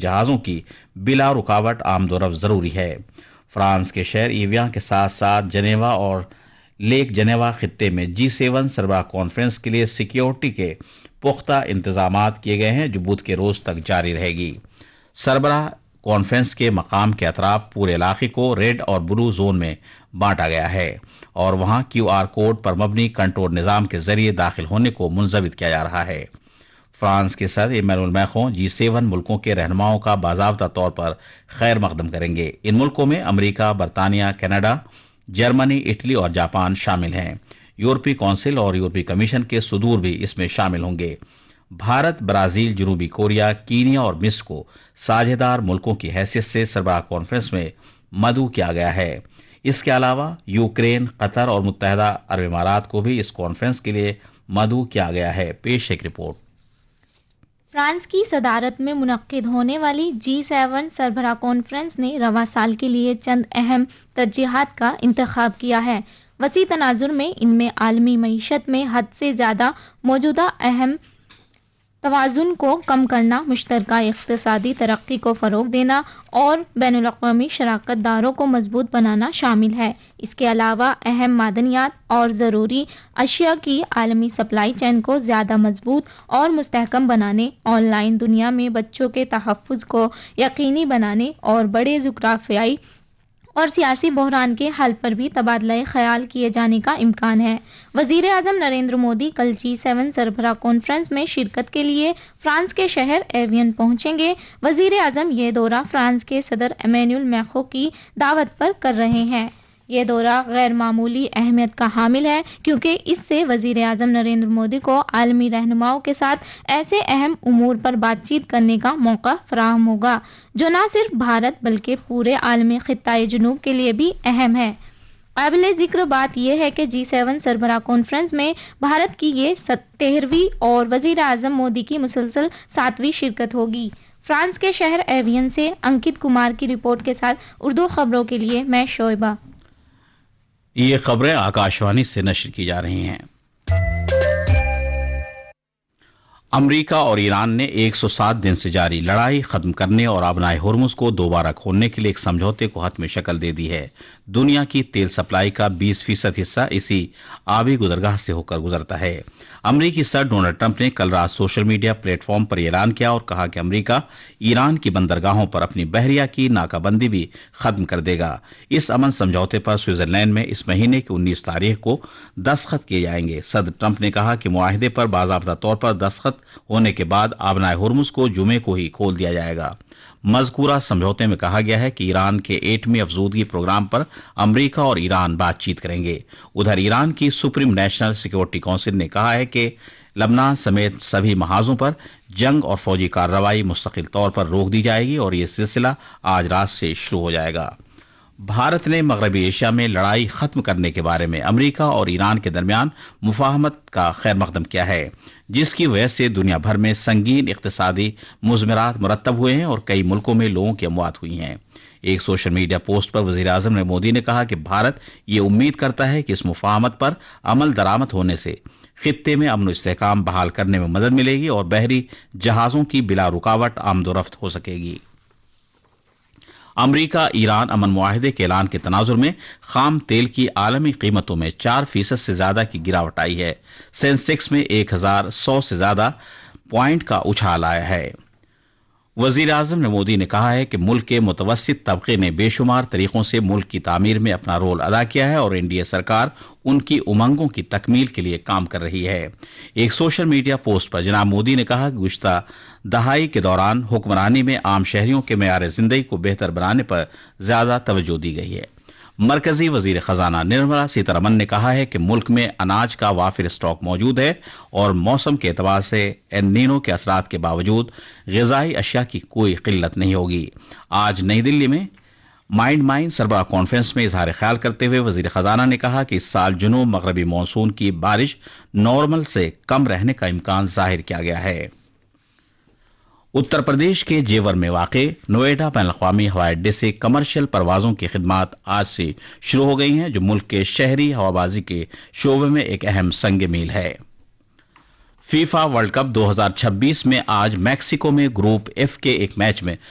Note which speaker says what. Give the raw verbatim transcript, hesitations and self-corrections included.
Speaker 1: जहाज़ों की बिला रुकावट आमदोरफ्त ज़रूरी है। फ्रांस के शहर एवियान के साथ साथ जनेवा और लेक जनेवा खित्ते में जी सेवन सरबराह कॉन्फ्रेंस के लिए सिक्योरिटी के पुख्ता इंतजामात किए गए हैं, जो बुध के रोज तक जारी रहेगी। सरबराह कॉन्फ्रेंस के मकाम के अतराफ पूरे इलाके को रेड और ब्लू जोन में बांटा गया है और वहां क्यू आर कोड पर मबनी कंट्रोल निज़ाम के जरिए दाखिल होने को मुंजवित किया जा रहा है। फ्रांस के सदर इमैनुअल मैक्रों जी सेवन मुल्कों के रहनुमाओं का बाज़ाब्ता तौर पर खैर मकदम करेंगे। इन मुल्कों में अमरीका, बरतानिया, कनाडा, जर्मनी, इटली और जापान शामिल हैं। यूरोपीय काउंसिल और यूरोपीय कमीशन के सुदूर भी इसमें शामिल होंगे। भारत, ब्राजील, जनूबी कोरिया, कीनिया और मिस्र को साझेदार मुल्कों की हैसियत से सरबराह कॉन्फ्रेंस में मदऊ किया गया है। इसके अलावा यूक्रेन, कतर और मुत्तहदा अरब इमारात को भी इस कॉन्फ्रेंस के लिए मदऊ किया गया है। पेश एक रिपोर्ट।
Speaker 2: फ्रांस की सदारत में मुनक्किद होने वाली जी सेवन सरबराह कॉन्फ्रेंस ने रवा साल के लिए चंद अहम तरजीहात का इंतखाब किया है। वसी तनाजुर में इनमें आलमी मईशत में हद से ज़्यादा मौजूदा अहम तवाज़ुन को कम करना, मुश्तरका इक़्तिसादी तरक्की को फ़रोग़ देना और बैनुल-अक़वामी शराकत दारों को मजबूत बनाना शामिल है। इसके अलावा अहम मादनियात और ज़रूरी अशिया की आलमी सप्लाई चेन को ज़्यादा मजबूत और मुस्तहकम बनाने, ऑनलाइन दुनिया में बच्चों के तहफ़्फ़ुज़ को यकीनी बनाने और बड़े जुग़राफ़ियाई और सियासी बहरान के हल पर भी तबादला ख्याल किए जाने का इम्कान है। वज़ीर आज़म नरेंद्र मोदी कल जी सेवन सरबराह कॉन्फ्रेंस में शिरकत के लिए फ्रांस के शहर एवियन पहुंचेंगे। वज़ीर आज़म ये दौरा फ्रांस के सदर इमैनुअल मैक्रों की दावत पर कर रहे हैं। ये दौरा गैर मामूली अहमियत का हामिल है क्योंकि इससे वज़ीर आज़म नरेंद्र मोदी को आलमी रहनुमाओं के साथ ऐसे अहम उमूर पर बातचीत करने का मौका फराहम होगा जो न सिर्फ भारत बल्कि पूरे आलमी खित्ताए जुनूब के लिए भी अहम है। काबिल ज़िक्र बात यह है कि जी सेवन सरबराह कॉन्फ्रेंस में भारत की ये तेरहवीं और वज़ीर आज़म मोदी की मुसलसल सातवीं शिरकत होगी। फ्रांस के शहर एवियन से अंकित कुमार की रिपोर्ट के साथ उर्दू खबरों के लिए मैं शोएबा।
Speaker 1: ये खबरें आकाशवाणी से नश्र की जा रही हैं। अमरीका और ईरान ने एक सौ सात दिन से जारी लड़ाई खत्म करने और आबनाए हुर्मुज़ को दोबारा खोलने के लिए एक समझौते को हतमी शक्ल दे दी है। दुनिया की तेल सप्लाई का बीस फीसद हिस्सा इसी आबी गुजरगाह से होकर गुजरता है। अमरीकी सदर डोनाल्ड ट्रंप ने कल रात सोशल मीडिया प्लेटफॉर्म पर ऐलान किया और कहा कि अमरीका ईरान की बंदरगाहों पर अपनी बहरिया की नाकाबंदी भी खत्म कर देगा। इस अमन समझौते पर स्विट्जरलैंड में इस महीने की उन्नीस तारीख को दस्तखत किए जाएंगे। सदर ट्रंप ने कहा कि मुआहिदे पर बाज़ाब्ता तौर पर दस्तखत होने के बाद आबनाए हुर्मुज़ को जुमे को ही खोल दिया जाएगा। मज़कूरा समझौते में कहा गया है कि ईरान के एटमी अफजूदगी प्रोग्राम पर अमरीका और ईरान बातचीत करेंगे। उधर ईरान की सुप्रीम नेशनल सिक्योरिटी काउंसिल ने कहा है कि लबनान समेत सभी महाजों पर जंग और फौजी कार्रवाई मुस्तकिल तौर पर रोक दी जाएगी और ये सिलसिला आज रात से शुरू हो जाएगा। भारत ने मगरबी एशिया में लड़ाई खत्म करने के बारे में अमरीका और ईरान के दरमियान मुफाहमत का खैर मकदम किया है, जिसकी वजह से दुनिया भर में संगीन इक्तिसादी मुज़मरात मुरतब हुए हैं और कई मुल्कों में लोगों की अमवात हुई हैं। एक सोशल मीडिया पोस्ट पर वज़ीर आज़म ने मोदी ने कहा कि भारत ये उम्मीद करता है कि इस मुफाहमत पर अमल दरामद होने से खित्ते में अमन इस्तेहकाम बहाल करने में मदद मिलेगी और बहरी जहाज़ों की बिला रुकावट आमदोरफ्त हो सकेगी। अमरीका ईरान अमन मुआहिदे के ऐलान के तनाजुर में खाम तेल की आलमी कीमतों में चार फीसद से ज्यादा की गिरावट आई है। सेंसेक्स में एक हजार सौ से ज्यादा पॉइंट का उछाल आया है। वजीर आजम ने मोदी ने कहा है कि मुल्क के मुतवस्सित तबके ने बेशुमार तरीकों से मुल्क की तामीर में अपना रोल अदा किया है और एनडीए सरकार उनकी उमंगों की तकमील के लिए काम कर रही है। एक सोशल मीडिया पोस्ट पर जनाब मोदी ने कहा कि गुज़श्ता दहाई के दौरान हुक्मरानी में आम शहरियों के मेयार जिंदगी को बेहतर बनाने पर ज्यादा तवज्जो दी गई है। मरकजी वजीर खजाना निर्मला सीतारमन ने कहा है कि मुल्क में अनाज का वाफिर स्टॉक मौजूद है और मौसम के एतबार से एल नीनो के असरात के बावजूद ग़िज़ाई अशिया की कोई किल्लत नहीं होगी। आज नई दिल्ली में माइंड माइन सरबराह कॉन्फ्रेंस में इजहार ख्याल करते हुए वजीर खजाना ने कहा कि इस साल जुनूब मगरबी मानसून की बारिश नॉर्मल से कम रहने का इम्कान जाहिर किया गया है। उत्तर प्रदेश के जेवर में वाक़े नोएडा बैनुल-अक़वामी हवाई अड्डे से कमर्शियल परवाज़ों की खिदमात आज से शुरू हो गई हैं, जो मुल्क के शहरी हवाबाजी के शोबे में एक अहम संग मील है। फीफा वर्ल्ड कप दो हज़ार छब्बीस में आज मैक्सिको में ग्रुप एफ के एक मैच में